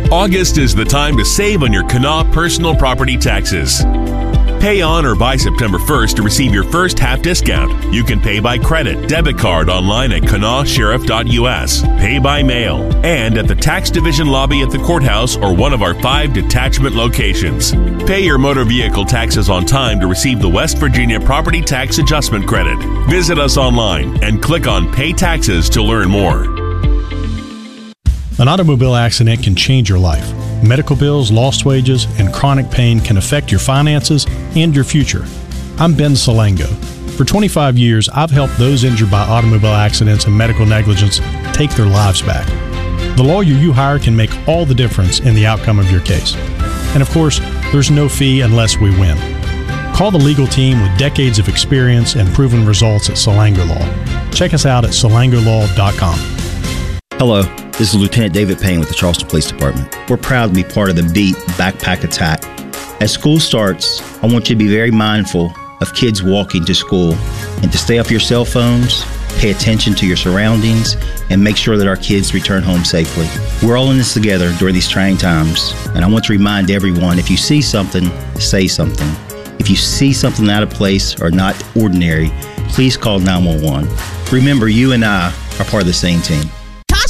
August is the time to save on your Kanawha personal property taxes. Pay on or by September 1st to receive your first half discount. You can pay by credit, debit card online at kanawsheriff.us, pay by mail, and at the tax division lobby at the courthouse or one of our 5 detachment locations. Pay your motor vehicle taxes on time to receive the West Virginia Property Tax Adjustment Credit. Visit us online and click on Pay Taxes to learn more. An automobile accident can change your life. Medical bills, lost wages, and chronic pain can affect your finances and your future. I'm Ben Salango. For 25 years, I've helped those injured by automobile accidents and medical negligence take their lives back. The lawyer you hire can make all the difference in the outcome of your case. And of course, there's no fee unless we win. Call the legal team with decades of experience and proven results at Salango Law. Check us out at salangolaw.com. Hello, this is Lieutenant David Payne with the Charleston Police Department. We're proud to be part of the BEAT Backpack Attack. As school starts, I want you to be very mindful of kids walking to school and to stay off your cell phones, pay attention to your surroundings, and make sure that our kids return home safely. We're all in this together during these trying times, and I want to remind everyone, if you see something, say something. If you see something out of place or not ordinary, please call 911. Remember, you and I are part of the same team.